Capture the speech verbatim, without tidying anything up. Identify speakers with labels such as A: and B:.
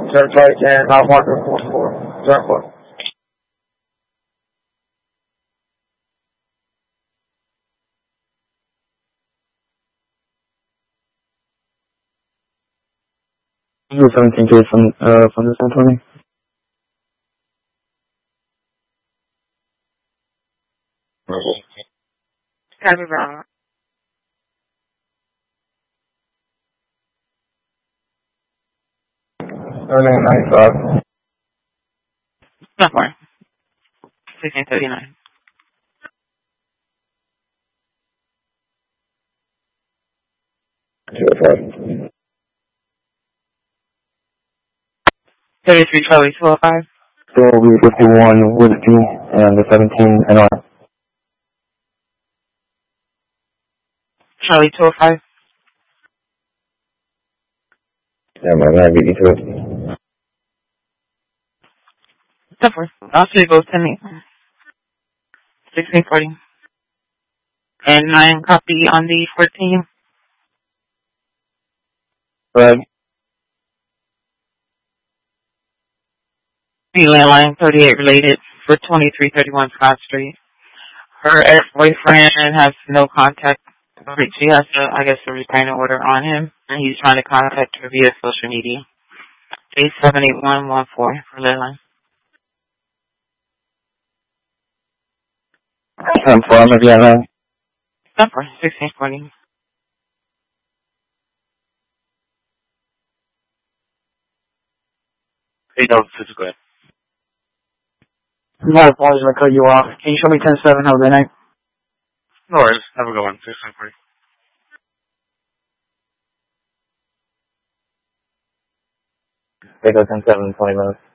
A: Turnpike and Mount Marker four four. Turn four.
B: seventeen K from, uh, from the San Antonio.
C: Copy, Bravo.
A: Early ninety-five.
C: Not more. sixteen thirty-nine.
A: two oh five.
C: thirty-three Charlie two oh five.
B: So will be fifty-one Whiskey and the seventeen N R.
C: Charlie two oh five.
A: Yeah, my man beat you to it.
C: Suffer. I'll see both to me. sixteen forty. And nine copy on the fourteen.
B: Right.
C: The landline thirty-eight related for twenty-three thirty-one Scott Street. Her ex-boyfriend has no contact. She has, a, I guess, a restraining order on him, and he's trying to contact her via social media. eight seven eight one one four for landline.
B: I'm from Indiana.
C: Number sixteen forty.
D: Hey, no, this is good.
B: My apologies, I cut you off. Can you show me ten seven? Have a good night.
D: No worries. Have a good one. sixteen forty.
B: They go ten seven, twenty minutes.